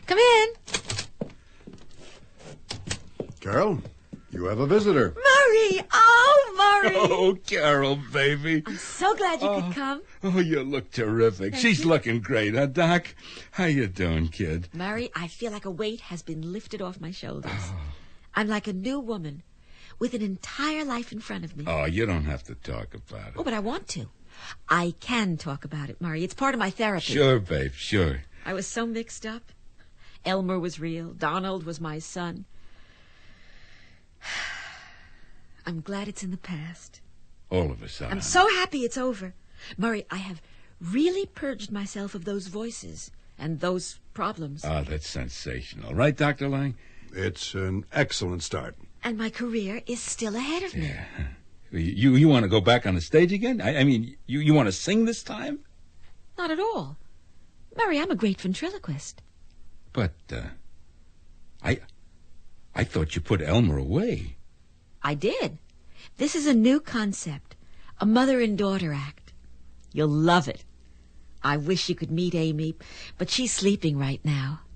Come in. Carol, you have a visitor. Murray! Oh, Murray! Oh, Carol, baby. I'm so glad you could come. Oh, you look terrific. She's looking great, huh, Doc? How you doing, kid? Murray, I feel like a weight has been lifted off my shoulders. I'm like a new woman with an entire life in front of me. Oh, you don't have to talk about it. Oh, but I want to. I can talk about it, Murray. It's part of my therapy. Sure, babe, sure. I was so mixed up. Elmer was real. Donald was my son. I'm glad it's in the past. All of us are. I'm so happy it's over. Murray, I have really purged myself of those voices and those problems. Oh, that's sensational. Right, Dr. Lang? It's an excellent start. And my career is still ahead of me. Yeah. You want to go back on the stage again? I mean, you want to sing this time? Not at all. Murray, I'm a great ventriloquist. But, I thought you put Elmer away. I did. This is a new concept. A mother and daughter act. You'll love it. I wish you could meet Amy, but she's sleeping right now.